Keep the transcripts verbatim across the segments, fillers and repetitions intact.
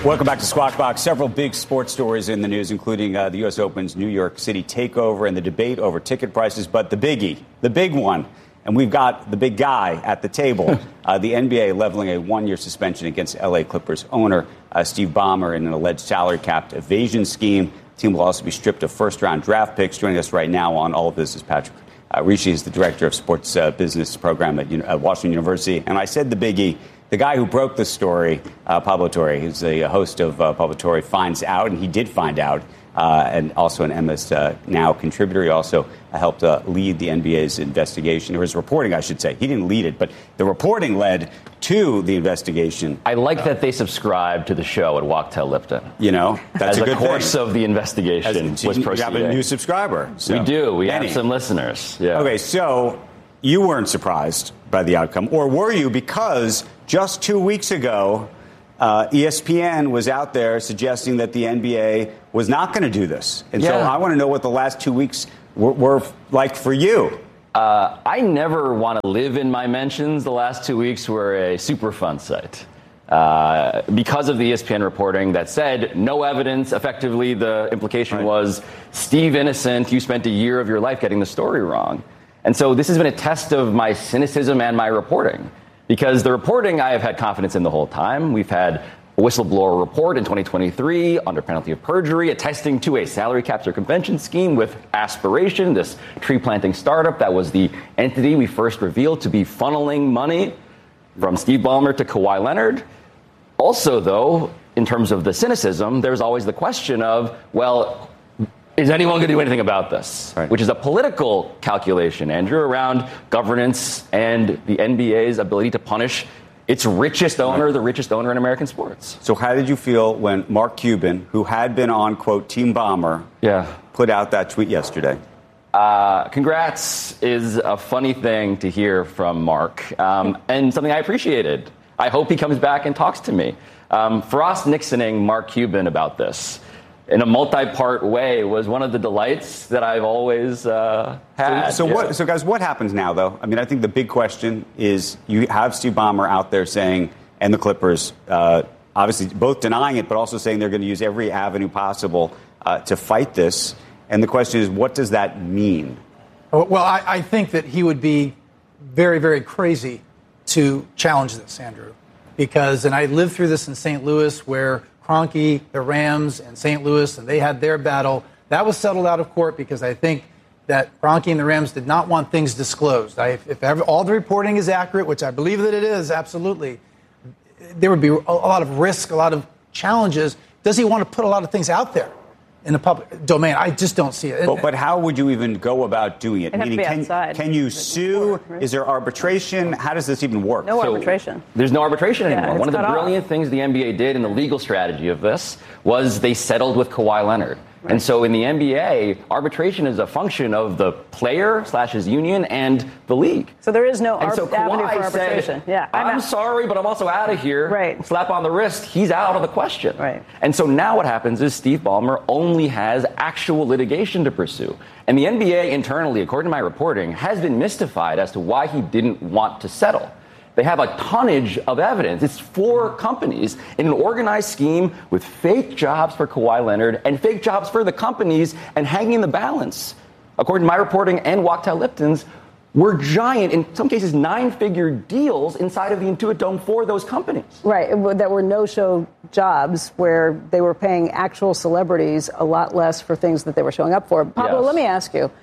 Welcome back to Squawk Box. Several big sports stories in the news, including uh, the U S. Open's New York City takeover and the debate over ticket prices. But the biggie, the big one, and we've got the big guy at the table, uh, the N B A leveling a one-year suspension against L A Clippers owner uh, Steve Ballmer in an alleged salary-capped evasion scheme. The team will also be stripped of first-round draft picks. Joining us right now on all of this is Patrick uh, Rishi, is the director of sports uh, business program at, at Washington University. And I said the biggie. The guy who broke the story, uh, Pablo Torre, who's a host of uh, Pablo Torre, finds out, and he did find out, uh, and also an M S uh, Now contributor. He also uh, helped uh, lead the N B A's investigation, or his reporting, I should say. He didn't lead it, but the reporting led to the investigation. I like uh, that they subscribe to the show at Wachtell Lipton. You know, that's As a good the course thing. of the investigation As, was you proceeding. have a new subscriber. So. We do. We Many. have some listeners. Yeah. Okay, so you weren't surprised by the outcome, or were you? Because just two weeks ago, uh, E S P N was out there suggesting that the N B A was not going to do this. And yeah. so I want to know what the last two weeks were, were like for you. Uh, I never want to live in my mentions. The last two weeks were a super fun site. Uh, because of the E S P N reporting that said no evidence, effectively the implication right. was Steve innocent, you spent a year of your life getting the story wrong. And so this has been a test of my cynicism and my reporting. Because the reporting I have had confidence in the whole time. We've had a whistleblower report in twenty twenty-three under penalty of perjury attesting to a salary cap circumvention scheme with Aspiration, this tree planting startup that was the entity we first revealed to be funneling money from Steve Ballmer to Kawhi Leonard. Also, though, in terms of the cynicism, there's always the question of, well, is anyone going to do anything about this? Right. Which is a political calculation, Andrew, around governance and the N B A's ability to punish its richest owner, the richest owner in American sports. So how did you feel when Mark Cuban, who had been on, quote, Team Ballmer, yeah. put out that tweet yesterday? Uh, congrats is a funny thing to hear from Mark, um, and something I appreciated. I hope he comes back and talks to me. Um, Frost Nixoning Mark Cuban about this in a multi-part way was one of the delights that I've always uh, had. So, so yeah. what? So, guys, what happens now, though? I mean, I think the big question is you have Steve Ballmer out there saying, and the Clippers, uh, obviously both denying it, but also saying they're going to use every avenue possible uh, to fight this. And the question is, what does that mean? Well, I, I think that he would be very, very crazy to challenge this, Andrew, because, and I lived through this in Saint Louis where Kroenke, the Rams, and Saint Louis, and they had their battle. That was settled out of court because I think that Kroenke and the Rams did not want things disclosed. I, if ever, all the reporting is accurate, which I believe that it is, absolutely, there would be a, a lot of risk, a lot of challenges. Does he want to put a lot of things out there in the public domain? I just don't see it. But, but how would you even go about doing it? It'd have Meaning, to be can, outside. can you sue? Is there arbitration? How does this even work? No So, arbitration. There's no arbitration Yeah, anymore. it's One of the cut off. brilliant things the N B A did in the legal strategy of this was they settled with Kawhi Leonard. Right. And so in the N B A, arbitration is a function of the player slash his union and the league. So there is no and ar- so avenue Kawhi for arbitration. said, Yeah, I'm I'm out. sorry, but I'm also out of here. Right. Slap on the wrist. He's out of the question. Right. And so now what happens is Steve Ballmer only has actual litigation to pursue. And the N B A internally, according to my reporting, has been mystified as to why he didn't want to settle. They have a tonnage of evidence. It's four companies in an organized scheme with fake jobs for Kawhi Leonard and fake jobs for the companies, and hanging the balance, according to my reporting and Wachtell Lipton's, were giant, in some cases, nine-figure deals inside of the Intuit Dome for those companies. Right, that were no-show jobs where they were paying actual celebrities a lot less for things that they were showing up for. Pablo, Yes. let me ask you.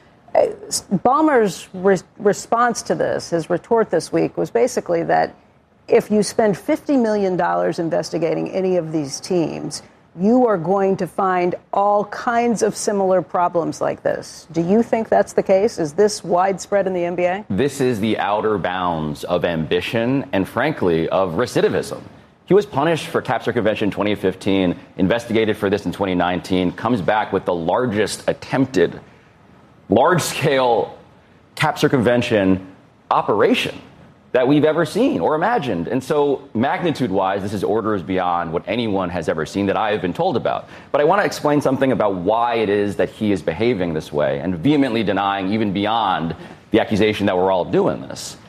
Ballmer's re- response to this, his retort this week, was basically that if you spend fifty million dollars investigating any of these teams, you are going to find all kinds of similar problems like this. Do you think that's the case? Is this widespread in the N B A? This is the outer bounds of ambition and, frankly, of recidivism. He was punished for cap circumvention in twenty fifteen, investigated for this in twenty nineteen, comes back with the largest attempted large-scale cap circumvention operation that we've ever seen or imagined. And so magnitude-wise, this is orders beyond what anyone has ever seen that I have been told about. But I want to explain something about why it is that he is behaving this way and vehemently denying even beyond the accusation that we're all doing this.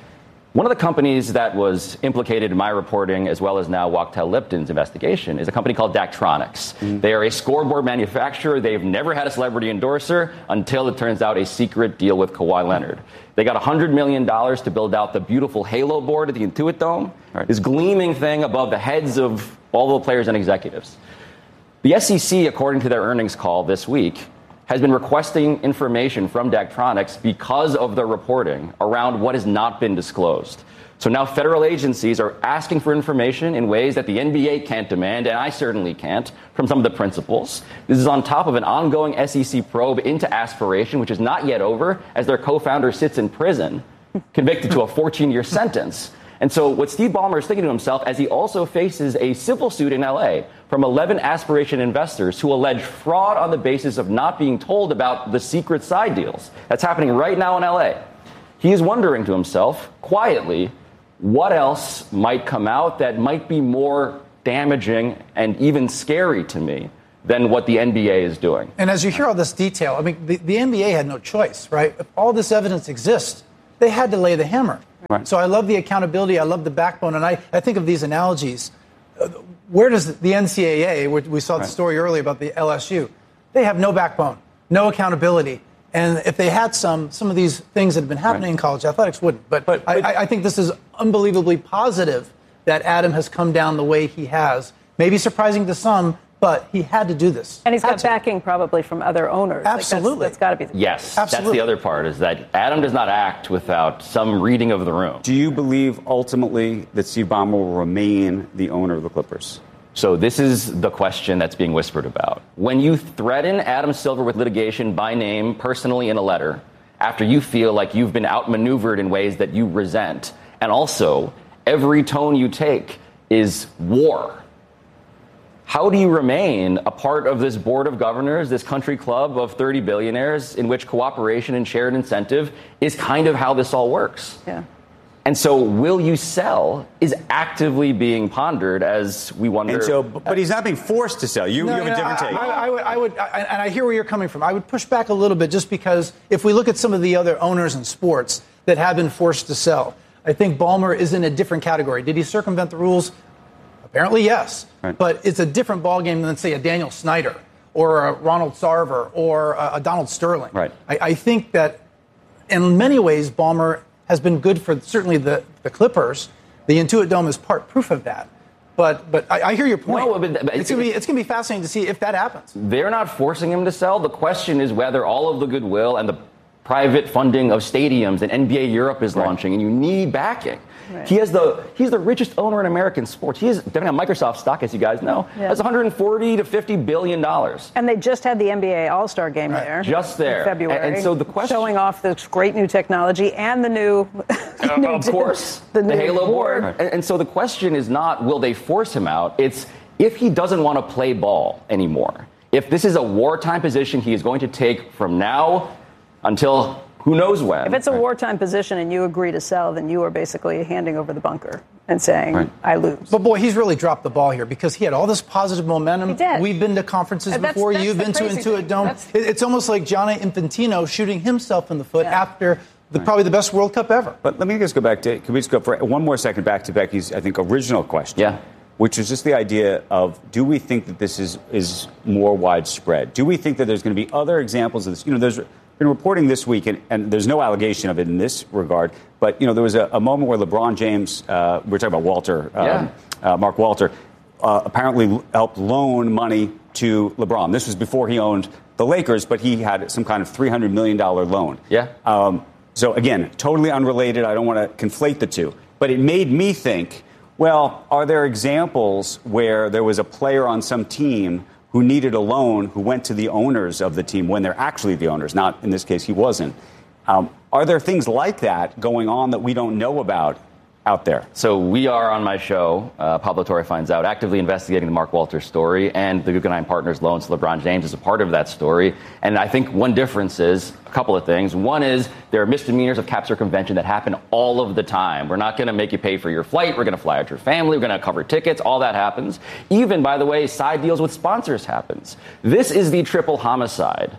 One of the companies that was implicated in my reporting, as well as now Wachtell Lipton's investigation, is a company called Daktronics. Mm-hmm. They are a scoreboard manufacturer. They've never had a celebrity endorser until it turns out a secret deal with Kawhi Leonard. They got one hundred million dollars to build out the beautiful Halo board at the Intuit Dome, right. This gleaming thing above the heads of all the players and executives. The S E C, according to their earnings call this week, has been requesting information from Daktronics because of their reporting around what has not been disclosed. So now federal agencies are asking for information in ways that the N B A can't demand, and I certainly can't, from some of the principals. This is on top of an ongoing S E C probe into Aspiration, which is not yet over, as their co-founder sits in prison, convicted to a fourteen-year sentence. And so what Steve Ballmer is thinking to himself, as he also faces a civil suit in L A from eleven Aspiration investors who allege fraud on the basis of not being told about the secret side deals. That's happening right now in L A. He is wondering to himself, quietly, what else might come out that might be more damaging and even scary to me than what the N B A is doing. And as you hear all this detail, I mean, the, the N B A had no choice, right? If all this evidence exists, they had to lay the hammer. Right. So I love the accountability. I love the backbone. And I, I think of these analogies. Where does the N C double A, we saw the story earlier about the L S U, they have no backbone, no accountability. And if they had some, some of these things that have been happening right. in college athletics wouldn't. But, but, but I, I think this is unbelievably positive that Adam has come down the way he has. Maybe surprising to some, but he had to do this. And he's had got to. backing probably from other owners. Absolutely. Like that's, that's got to be the case. Yes, Absolutely. That's the other part, is that Adam does not act without some reading of the room. Do you believe ultimately that Steve Ballmer will remain the owner of the Clippers? So this is the question that's being whispered about. When you threaten Adam Silver with litigation by name, personally in a letter, after you feel like you've been outmaneuvered in ways that you resent, and also every tone you take is war, how do you remain a part of this board of governors, this country club of thirty billionaires in which cooperation and shared incentive is kind of how this all works? Yeah. And so will you sell is actively being pondered as we wonder. And so, but he's not being forced to sell. You, no, you have no, a different I, take. I, I would, I would I, and I hear where you're coming from. I would push back a little bit just because if we look at some of the other owners in sports that have been forced to sell, I think Ballmer is in a different category. Did he circumvent the rules? Apparently, yes. Right. But it's a different ballgame than, say, a Daniel Snyder or a Ronald Sarver or a, a Donald Sterling. Right. I, I think that in many ways, Ballmer has been good for certainly the, the Clippers. The Intuit Dome is part proof of that. But but I, I hear your point. No, but, but it's going to be it's going to be fascinating to see if that happens. They're not forcing him to sell. The question is whether all of the goodwill and the private funding of stadiums and N B A Europe is right. launching, and you need backing. Right. He has the he's the richest owner in American sports. He is, depending on Microsoft stock, as you guys know, yeah. has one hundred forty to fifty billion dollars. And they just had the N B A All-Star game right. there, just there, in February. And, and so the question, showing off this great new technology and the new, uh, new of course, the, the new Halo board. board. And, and so the question is not will they force him out? It's if he doesn't want to play ball anymore. If this is a wartime position he is going to take from now until who knows when. If it's a right. wartime position and you agree to sell, then you are basically handing over the bunker and saying, right. I lose. But, boy, he's really dropped the ball here because he had all this positive momentum. He did. We've been to conferences that's, before. that's You've been to Intuit Dome. That's... It's almost like Gianni Infantino shooting himself in the foot yeah. after the, right. probably the best World Cup ever. But let me just go back to, can we just go for one more second back to Becky's, I think, original question. Yeah. Which is just the idea of, do we think that this is, is more widespread? Do we think that there's going to be other examples of this? You know, there's been reporting this week, and, and there's no allegation of it in this regard, but, you know, there was a, a moment where LeBron James, uh, we were talking about Walter, um, yeah. uh, Mark Walter, uh, apparently helped loan money to LeBron. This was before he owned the Lakers, but he had some kind of three hundred million dollars loan. Yeah. Um, so, again, totally unrelated. I don't want to conflate the two. But it made me think, well, are there examples where there was a player on some team who needed a loan, who went to the owners of the team when they're actually the owners? Not, in this case, he wasn't. Um, are there things like that going on that we don't know about out there? So we are on my show, uh, Pablo Torre Finds Out, actively investigating the Mark Walters story, and the Guggenheim Partners loans to LeBron James is a part of that story. And I think one difference is a couple of things. One is there are misdemeanors of cap circumvention that happen all of the time. We're not going to make you pay for your flight. We're going to fly out your family. We're going to cover tickets. All that happens. Even, by the way, side deals with sponsors happens. This is the triple homicide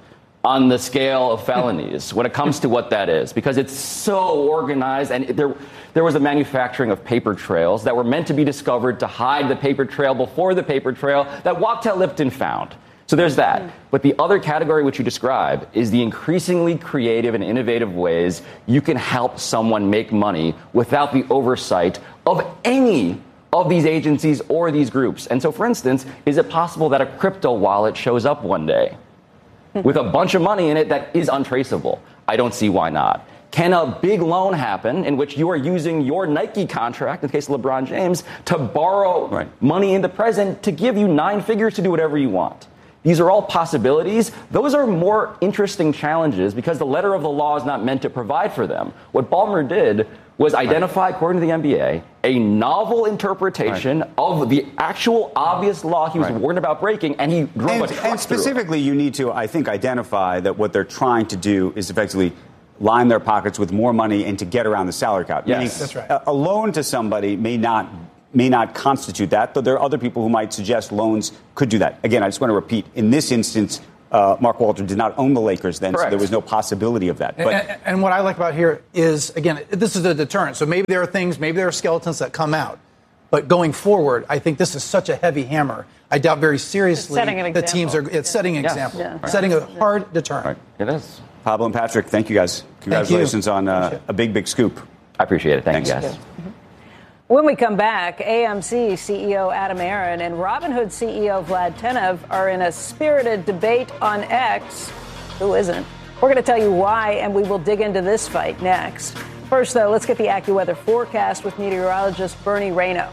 on the scale of felonies when it comes to what that is, because it's so organized. And there, there was a manufacturing of paper trails that were meant to be discovered to hide the paper trail before the paper trail that Wachtell Lipton found. So there's that. But the other category which you describe is the increasingly creative and innovative ways you can help someone make money without the oversight of any of these agencies or these groups. And so, for instance, is it possible that a crypto wallet shows up one day with a bunch of money in it that is untraceable? I don't see why not. Can a big loan happen in which you are using your Nike contract, in the case of LeBron James, to borrow right. money in the present to give you nine figures to do whatever you want? These are all possibilities. Those are more interesting challenges because the letter of the law is not meant to provide for them. What Ballmer did was identify, according to the N B A, a novel interpretation right. of the actual obvious law he was right. warned about breaking, and he drove and, a truck And specifically, you need to, I think, identify that what they're trying to do is effectively line their pockets with more money and to get around the salary cap. Yes, Meaning, that's right. A, a loan to somebody may not may not constitute that, but there are other people who might suggest loans could do that. Again, I just want to repeat, in this instance, Uh, Mark Walter did not own the Lakers then, Correct. so there was no possibility of that. But, and, and what I like about here is, again, this is a deterrent. So maybe there are things, maybe there are skeletons that come out. But going forward, I think this is such a heavy hammer. I doubt very seriously the teams are. It's setting an yes. example, Yeah. Right. setting a hard deterrent. Right. It is. Pablo and Patrick, thank you guys. Congratulations you. on uh, a big, big scoop. I appreciate it. Thank Thanks. you, guys. Mm-hmm. When we come back, A M C C E O Adam Aron and Robinhood C E O Vlad Tenev are in a spirited debate on X. Who isn't? We're going to tell you why, and we will dig into this fight next. First, though, let's get the AccuWeather forecast with meteorologist Bernie Rayno.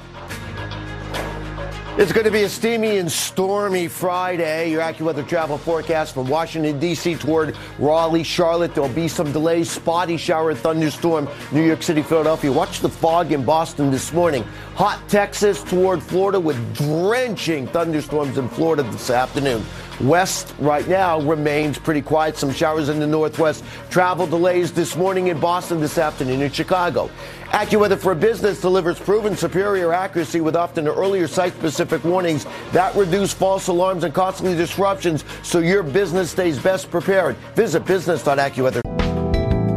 It's going to be a steamy and stormy Friday. Your AccuWeather travel forecast from Washington, D C toward Raleigh, Charlotte. There'll be some delays, spotty shower, thunderstorm, New York City, Philadelphia. Watch the fog in Boston this morning. Hot Texas toward Florida with drenching thunderstorms in Florida this afternoon. West right now remains pretty quiet. Some showers in the northwest. Travel delays this morning in Boston, this afternoon in Chicago. AccuWeather for Business delivers proven superior accuracy with often earlier site-specific warnings that reduce false alarms and costly disruptions so your business stays best prepared. Visit business dot accuweather.